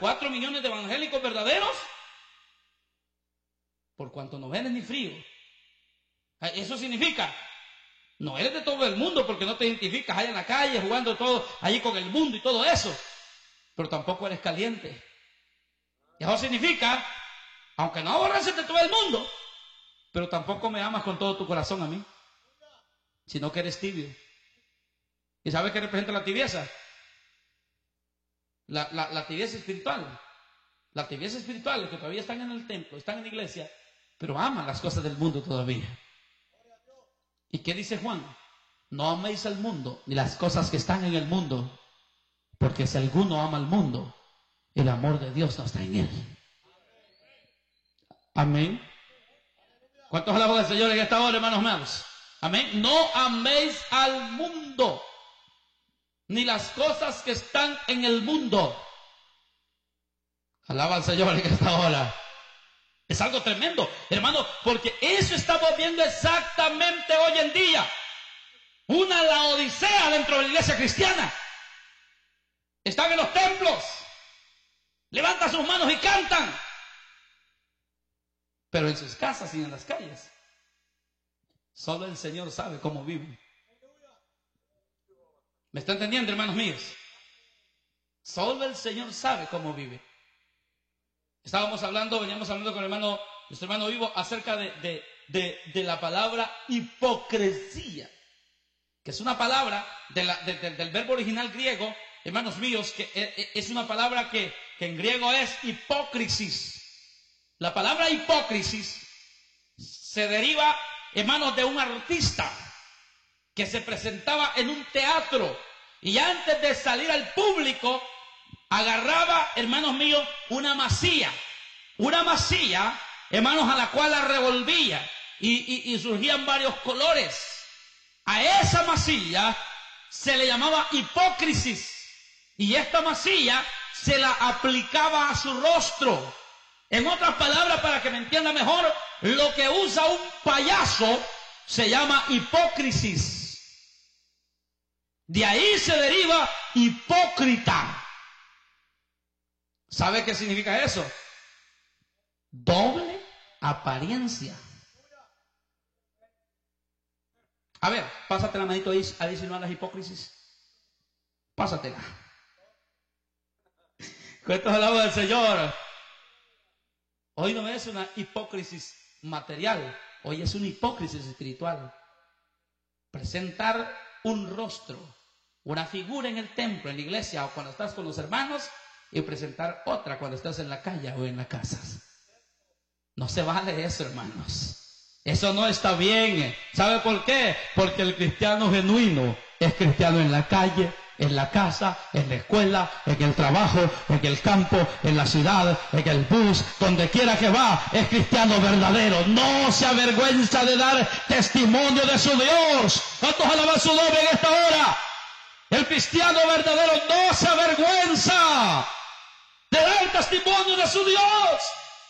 4 millones de evangélicos verdaderos, por cuanto no eres ni frío. Eso significa, no eres de todo el mundo porque no te identificas allá en la calle jugando todo allí con el mundo y todo eso, pero tampoco eres caliente. Y eso significa, aunque no aborreces de todo el mundo, pero tampoco me amas con todo tu corazón a mí, sino que eres tibio. ¿Y sabes qué representa la tibieza? La tibieza espiritual. La tibieza espiritual, los que todavía están en el templo, están en la iglesia, pero aman las cosas del mundo todavía. ¿Y qué dice Juan? No améis al mundo ni las cosas que están en el mundo, porque si alguno ama al mundo, el amor de Dios no está en él. Amén. ¿Cuántos alabamos al Señor en esta hora, hermanos míos? Amén. No améis al mundo ni las cosas que están en el mundo. Alaba al Señor en esta hora. Es algo tremendo, hermano, porque eso estamos viendo exactamente hoy en día. Una laodicea dentro de la iglesia cristiana. Están en los templos, levantan sus manos y cantan, pero en sus casas y en las calles, solo el Señor sabe cómo viven. ¿Me está entendiendo, hermanos míos? Solo el Señor sabe cómo vive. Veníamos hablando con nuestro hermano Vivo acerca de la palabra hipocresía, que es una palabra del verbo original griego, hermanos míos, que es una palabra que en griego es hipócrisis. La palabra hipócrisis se deriva, hermanos, de un artista que se presentaba en un teatro y antes de salir al público agarraba, hermanos míos, una masilla, hermanos, a la cual la revolvía y surgían varios colores. A esa masilla se le llamaba hipócrisis y esta masilla se la aplicaba a su rostro. En otras palabras, para que me entienda mejor, lo que usa un payaso se llama hipócrisis. De ahí se deriva hipócrita. ¿Sabe qué significa eso? Doble apariencia. A ver, pásate la manito ahí a disimular las hipócrisis. Pásatela. ¿Cuántos alabos del Señor? Hoy no es una hipócrisis material, hoy es una hipócrisis espiritual. Presentar un rostro, una figura en el templo, en la iglesia o cuando estás con los hermanos, y presentar otra cuando estás en la calle o en las casas. No se vale eso, hermanos. Eso no está bien. ¿Sabe por qué? Porque el cristiano genuino es cristiano en la calle, en la casa, en la escuela, en el trabajo, en el campo, en la ciudad, en el bus, donde quiera que va, es cristiano verdadero. No se avergüenza de dar testimonio de su Dios. ¿Cuántos alaban su nombre en esta hora? El cristiano verdadero no se avergüenza de dar testimonio de su Dios.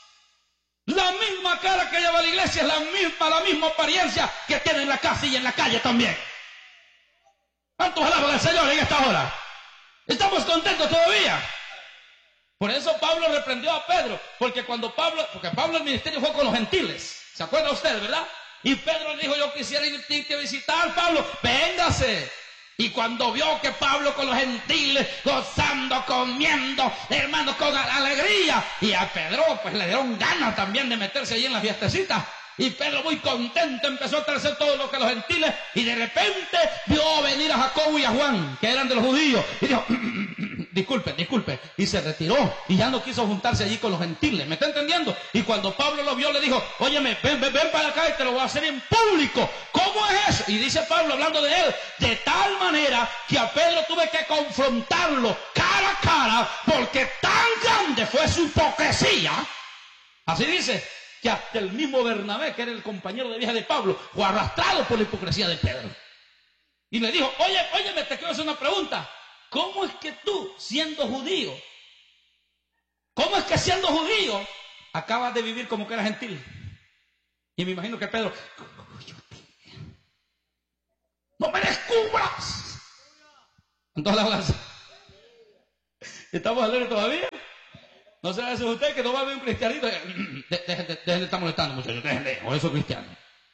La misma cara que lleva la iglesia es la misma apariencia que tiene en la casa y en la calle también. ¿Cuántos alaban al Señor en esta hora? ¿Estamos contentos todavía? Por eso Pablo reprendió a Pedro, porque Pablo el ministerio fue con los gentiles. ¿Se acuerda usted, verdad? Y Pedro le dijo, yo quisiera irte a visitar, Pablo, véngase. Y cuando vio que Pablo con los gentiles, gozando, comiendo, hermanos, con alegría, y a Pedro pues le dieron ganas también de meterse ahí en la fiestecita. Y Pedro muy contento empezó a traer todo lo que los gentiles, y de repente vio venir a Jacobo y a Juan, que eran de los judíos, y dijo, disculpe, y se retiró, y ya no quiso juntarse allí con los gentiles, ¿me está entendiendo? Y cuando Pablo lo vio, le dijo, óyeme, ven para acá y te lo voy a hacer en público. ¿Cómo es eso? Y dice Pablo, hablando de él, de tal manera que a Pedro tuve que confrontarlo cara a cara, porque tan grande fue su hipocresía. Así dice, que hasta el mismo Bernabé, que era el compañero de viaje de Pablo, fue arrastrado por la hipocresía de Pedro. Y le dijo, óyeme, te quiero hacer una pregunta. ¿Cómo es que tú, siendo judío, acabas de vivir como que eras gentil? Y me imagino que Pedro, ¡no me descubras! Entonces, ¿estamos alegres todavía? No se hace usted que no va a ver un cristianito. Dejen de estar molestando, muchachos. Dejen, o esos cristianos.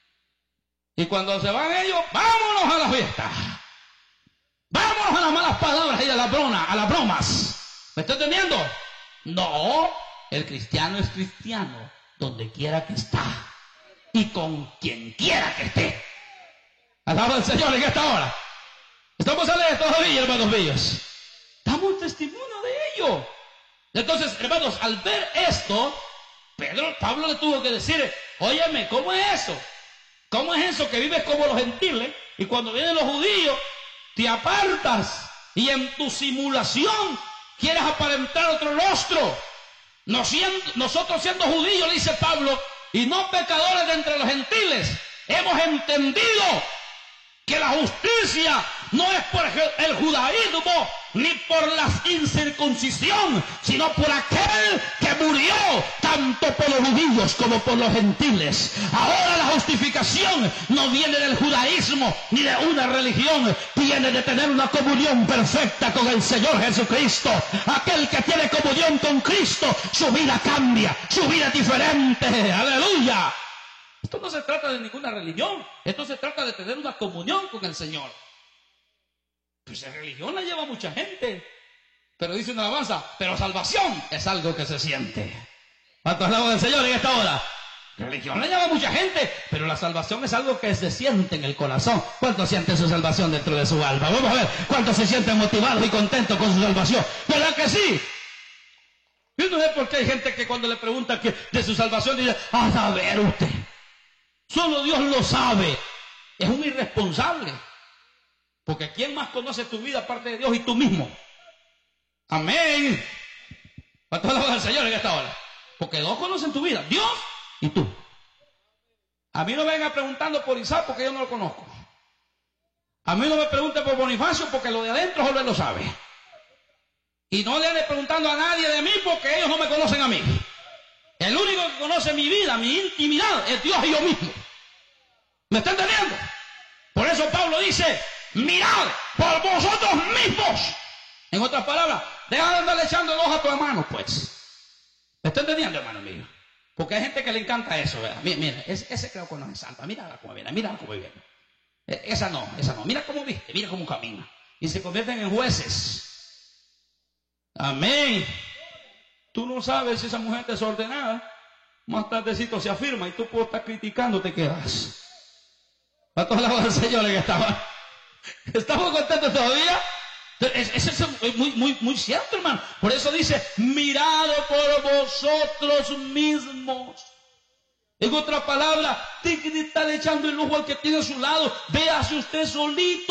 Y cuando se van ellos, vámonos a la fiesta. Vámonos a las malas palabras y a las bromas. ¿Me está entendiendo? No, el cristiano es cristiano donde quiera que está y con quien quiera que esté. Alaba al Señor en esta hora. Estamos alegres todavía, hermanos míos. Damos testimonio de ello. Entonces, hermanos, al ver esto, Pablo le tuvo que decir, óyeme, ¿cómo es eso? ¿Cómo es eso que vives como los gentiles y cuando vienen los judíos te apartas y en tu simulación quieres aparentar otro rostro? Nosotros siendo judíos, dice Pablo, y no pecadores de entre los gentiles, hemos entendido que la justicia no es por el judaísmo ni por la incircuncisión, sino por aquel que murió tanto por los judíos como por los gentiles. Ahora la justificación no viene del judaísmo ni de una religión, viene de tener una comunión perfecta con el Señor Jesucristo. Aquel que tiene comunión con Cristo, su vida cambia, su vida es diferente. ¡Aleluya! Esto no se trata de ninguna religión, esto se trata de tener una comunión con el Señor. Pues la religión la lleva mucha gente, pero dice una alabanza, pero salvación es algo que se siente. ¿Cuántos alaban al Señor en esta hora? La religión la lleva mucha gente, pero la salvación es algo que se siente en el corazón. ¿Cuántos sienten su salvación dentro de su alma? Vamos a ver, ¿cuántos se sienten motivados y contentos con su salvación? ¿Verdad que sí? Yo no sé por qué hay gente que cuando le preguntan de su salvación dice, a saber usted. Solo Dios lo sabe. Es un irresponsable. Porque ¿quién más conoce tu vida aparte de Dios y tú mismo? Amén. ¿Para todos lados del Señor en esta hora? Porque dos conocen tu vida, Dios y tú. A mí no me vengan preguntando por Isaac porque yo no lo conozco. A mí no me pregunten por Bonifacio porque lo de adentro solo él lo sabe. Y no le ande preguntando a nadie de mí porque ellos no me conocen a mí. El único que conoce mi vida, mi intimidad, es Dios y yo mismo. ¿Me está entendiendo? Por eso Pablo dice, mirad por vosotros mismos. En otras palabras, deja de andarle echando el ojo a tu hermano, pues. ¿Me está entendiendo, hermano mío? Porque hay gente que le encanta eso, ¿verdad? Mira, ese creo que no es santa. Mira cómo viene, mira cómo viene. Esa no. Mira cómo viste, mira cómo camina. Y se convierten en jueces. Amén. Tú no sabes si esa mujer es desordenada. Más tardecito se afirma y tú puedes estar criticando, te quedas. ¿A todos lados del Señor en esta hora? ¿Estamos contentos todavía? Eso es muy cierto, hermano. Por eso dice, mirad por vosotros mismos. En otra palabra, tiene que estar echando el ojo al que tiene a su lado. Véase usted solito.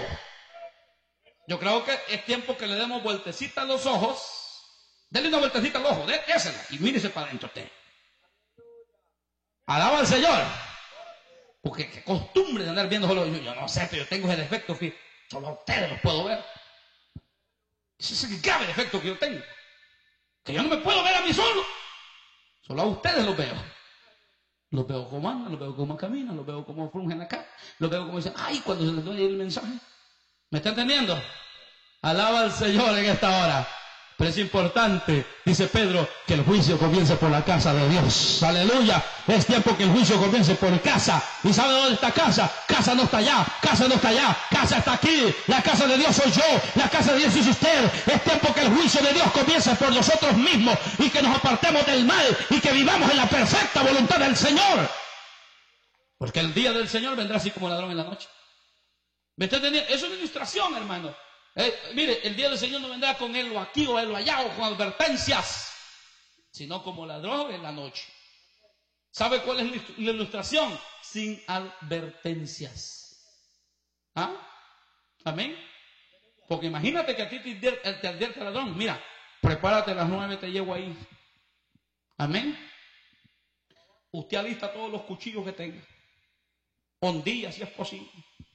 Yo creo que es tiempo que le demos vueltecita a los ojos. Denle una vueltecita al ojo, désela y mírese para adentro usted. Alaba al Señor. Porque qué costumbre de andar viendo solo. Yo no sé, pero yo tengo ese defecto, fíjate. Solo a ustedes los puedo ver. Ese es el grave defecto que yo tengo. Que yo no me puedo ver a mí solo. Solo a ustedes los veo. Los veo cómo andan, los veo cómo caminan, los veo cómo frungen acá. Los veo cómo dicen, ay, cuando se les doy el mensaje. ¿Me está entendiendo? Alaba al Señor en esta hora. Pero es importante, dice Pedro, que el juicio comience por la casa de Dios. Aleluya. Es tiempo que el juicio comience por casa. ¿Y sabe dónde está casa? Casa no está allá, casa no está allá, casa está aquí. La casa de Dios soy yo, la casa de Dios es usted. Es tiempo que el juicio de Dios comience por nosotros mismos y que nos apartemos del mal y que vivamos en la perfecta voluntad del Señor. Porque el día del Señor vendrá así como ladrón en la noche. ¿Me está entendiendo? Eso es una ilustración, hermano. Mire, el día del Señor no vendrá con él o aquí o él o allá o con advertencias, sino como ladrón en la noche. ¿Sabe cuál es la ilustración? Sin advertencias. ¿Ah? ¿Amén? Porque imagínate que a ti te advierte el ladrón. Mira, prepárate a las 9, te llevo ahí. ¿Amén? Usted alista todos los cuchillos que tenga. Hondillas si es posible.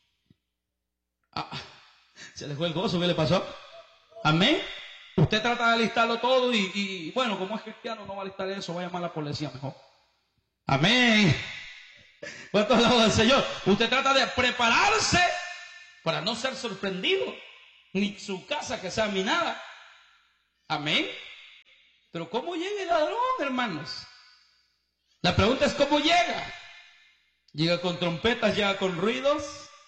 Se le fue el gozo, ¿qué le pasó? Amén. Usted trata de alistarlo todo y bueno, como es cristiano no va a alistar eso, va a llamar a la policía mejor. Amén. ¿Cuántos lados del Señor? Usted trata de prepararse para no ser sorprendido, ni su casa que sea minada. Amén. Pero ¿cómo llega el ladrón, hermanos? La pregunta es ¿cómo llega? ¿Llega con trompetas, llega con ruidos?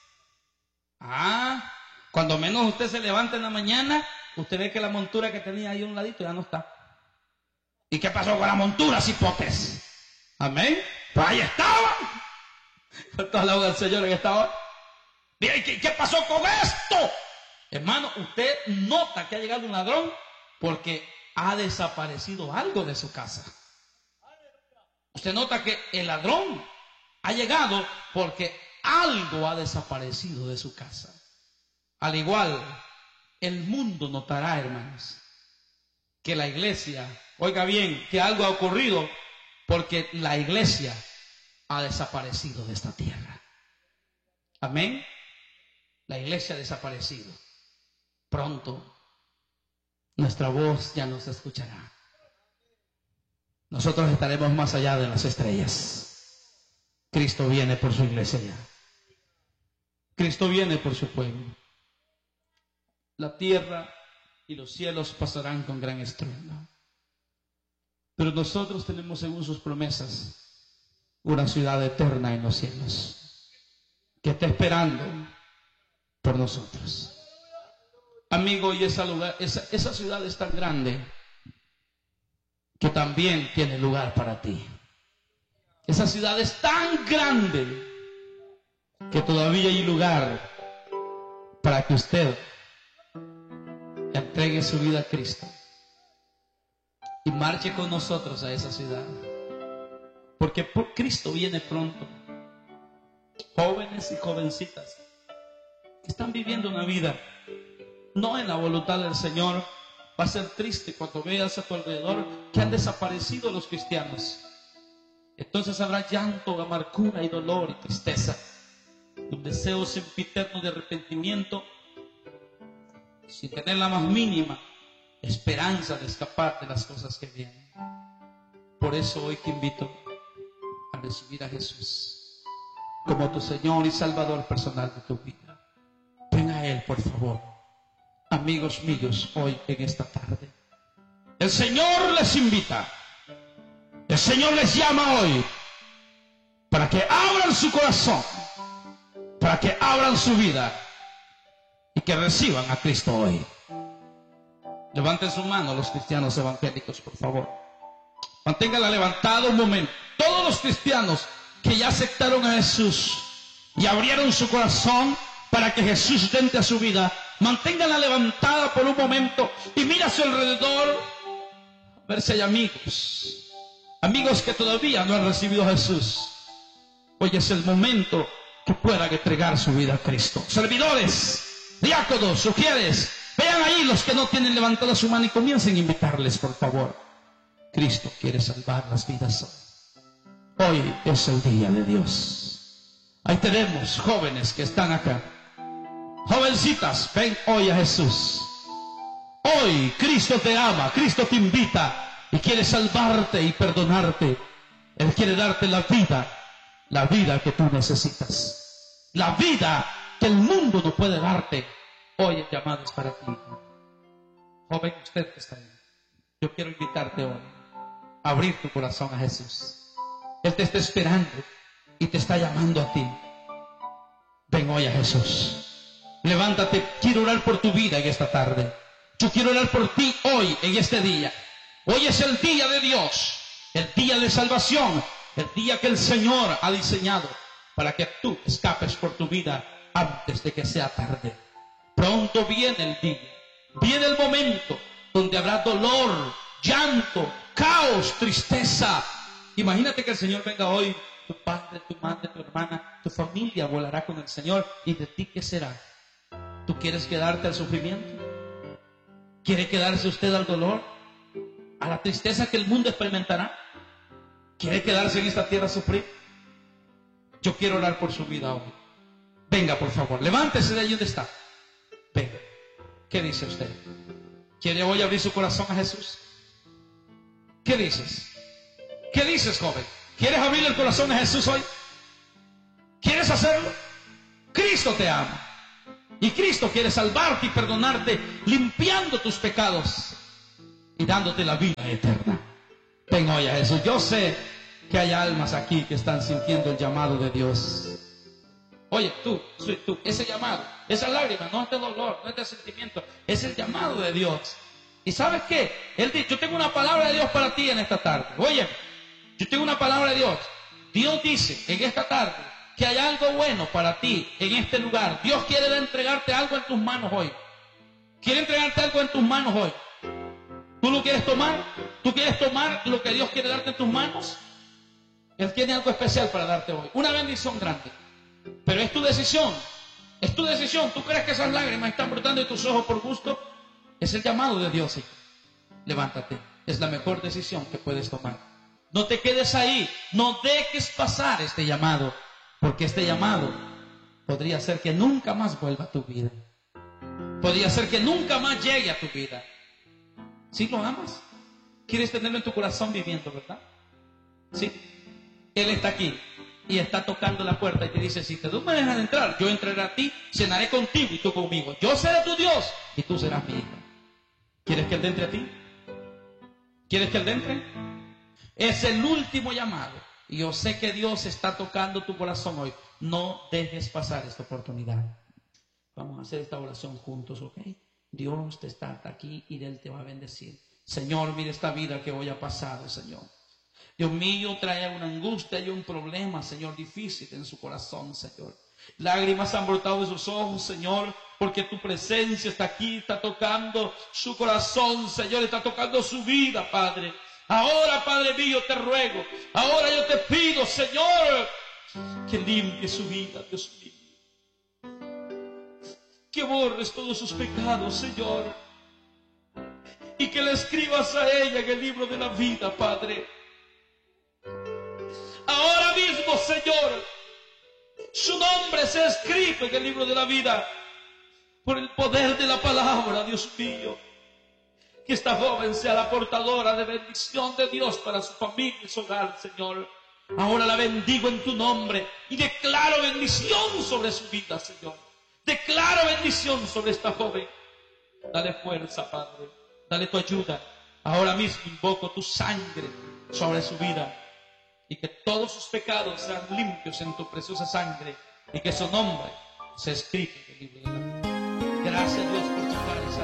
Cuando menos usted se levanta en la mañana, usted ve que la montura que tenía ahí a un ladito ya no está. ¿Y qué pasó con la montura, cipotes? Amén. Pues ahí estaban. Con toda la obra del Señor en esta hora. Mira, ¿qué pasó con esto? Hermano, usted nota que ha llegado un ladrón porque ha desaparecido algo de su casa. Usted nota que el ladrón ha llegado porque algo ha desaparecido de su casa. Al igual, el mundo notará, hermanos, que la iglesia, oiga bien, que algo ha ocurrido porque la iglesia ha desaparecido de esta tierra. Amén. La iglesia ha desaparecido. Pronto nuestra voz ya no se escuchará. Nosotros estaremos más allá de las estrellas. Cristo viene por su iglesia ya. Cristo viene por su pueblo. La tierra y los cielos pasarán con gran estruendo. Pero nosotros tenemos, según sus promesas, una ciudad eterna en los cielos que está esperando por nosotros. Amigo, y esa ciudad es tan grande que también tiene lugar para ti. Esa ciudad es tan grande que todavía hay lugar para que usted entregue su vida a Cristo y marche con nosotros a esa ciudad, porque Cristo viene pronto. Jóvenes y jovencitas que están viviendo una vida no en la voluntad del Señor, va a ser triste cuando veas a tu alrededor que han desaparecido los cristianos. Entonces habrá llanto, amargura y dolor y tristeza, un deseo sempiterno de arrepentimiento, sin tener la más mínima esperanza de escapar de las cosas que vienen. Por eso hoy te invito a recibir a Jesús como tu Señor y Salvador personal de tu vida. Ven a Él, por favor. Amigos míos, hoy en esta tarde el Señor les invita, el Señor les llama hoy para que abran su corazón, para que abran su vida y que reciban a Cristo hoy. Levanten su mano los cristianos evangélicos, por favor. Manténganla levantada un momento. Todos los cristianos que ya aceptaron a Jesús y abrieron su corazón para que Jesús entre a su vida, manténganla levantada por un momento y mira a su alrededor a ver si hay amigos que todavía no han recibido a Jesús. Hoy es el momento que puedan entregar su vida a Cristo. Servidores, diáconos, sugieres, vean ahí los que no tienen levantada su mano y comiencen a invitarles, por favor. Cristo quiere salvar las vidas hoy. Hoy es el día de Dios. Ahí tenemos jóvenes que están acá. Jovencitas, ven hoy a Jesús. Hoy Cristo te ama, Cristo te invita y quiere salvarte y perdonarte. Él quiere darte la vida que tú necesitas, la vida que el mundo no puede darte. Hoy el llamado es para ti. Joven, usted que está ahí, yo quiero invitarte hoy a abrir tu corazón a Jesús. Él te está esperando y te está llamando a ti. Ven hoy a Jesús. Levántate, quiero orar por tu vida en esta tarde. Yo quiero orar por ti hoy, en este día. Hoy es el día de Dios, el día de salvación, el día que el Señor ha diseñado para que tú escapes por tu vida antes de que sea tarde. Pronto viene el día, viene el momento donde habrá dolor, llanto, caos, tristeza. Imagínate que el Señor venga hoy, tu padre, tu madre, tu hermana, tu familia volará con el Señor, y de ti ¿qué será? ¿Tú quieres quedarte al sufrimiento? ¿Quiere quedarse usted al dolor? ¿A la tristeza que el mundo experimentará? ¿Quiere quedarse en esta tierra a sufrir? Yo quiero orar por su vida hoy. Venga, por favor, levántese de allí donde está. Venga. ¿Qué dice usted? ¿Quiere hoy abrir su corazón a Jesús? ¿Qué dices? ¿Qué dices, joven? ¿Quieres abrir el corazón a Jesús hoy? ¿Quieres hacerlo? Cristo te ama. Y Cristo quiere salvarte y perdonarte, limpiando tus pecados. y dándote la vida eterna. Ven hoy a Jesús. Yo sé que hay almas aquí que están sintiendo el llamado de Dios. Oye, tú, ese llamado, esa lágrima, no es de dolor, no es de sentimiento, es el llamado de Dios. ¿Y sabes qué? Él dice, yo tengo una palabra de Dios para ti en esta tarde. Oye, yo tengo una palabra de Dios. Dios dice en esta tarde que hay algo bueno para ti en este lugar. Dios quiere entregarte algo en tus manos hoy. Quiere entregarte algo en tus manos hoy. ¿Tú lo quieres tomar? ¿Tú quieres tomar lo que Dios quiere darte en tus manos? Él tiene algo especial para darte hoy. Una bendición grande. Pero es tu decisión. Es tu decisión. ¿Tú crees que esas lágrimas están brotando de tus ojos por gusto? Es el llamado de Dios, hijo. Levántate. Es la mejor decisión que puedes tomar. No te quedes ahí. No dejes pasar este llamado. Porque este llamado podría ser que nunca más vuelva a tu vida. Podría ser que nunca más llegue a tu vida. ¿Sí lo amas? ¿Quieres tenerlo en tu corazón viviendo, verdad? Sí. Él está aquí y está tocando la puerta y te dice, si tú me dejas entrar, yo entraré a ti, cenaré contigo y tú conmigo. Yo seré tu Dios y tú serás mi hijo. ¿Quieres que Él entre a ti? ¿Quieres que Él entre? Es el último llamado. Y yo sé que Dios está tocando tu corazón hoy. No dejes pasar esta oportunidad. Vamos a hacer esta oración juntos, ¿ok? Dios te está aquí y Él te va a bendecir. Señor, mira esta vida que hoy ha pasado, Señor. Dios mío, trae una angustia y un problema, Señor, difícil en su corazón, Señor. Lágrimas han brotado de sus ojos, Señor, porque tu presencia está aquí, está tocando su corazón, Señor, está tocando su vida, Padre. Ahora, Padre mío, te ruego, ahora yo te pido, Señor, que limpie su vida, Dios mío. Que borres todos sus pecados, Señor, y que le escribas a ella en el libro de la vida, Padre. Ahora mismo, Señor, su nombre sea escrito en el libro de la vida por el poder de la palabra, Dios mío. Que esta joven sea la portadora de bendición de Dios para su familia y su hogar, Señor. Ahora la bendigo en tu nombre y declaro bendición sobre su vida, Señor. Declaro bendición sobre esta joven. Dale fuerza, Padre. Dale tu ayuda. Ahora mismo invoco tu sangre sobre su vida. Y que todos sus pecados sean limpios en tu preciosa sangre. Y que su nombre se escriba en el libro de la vida. Gracias, Dios.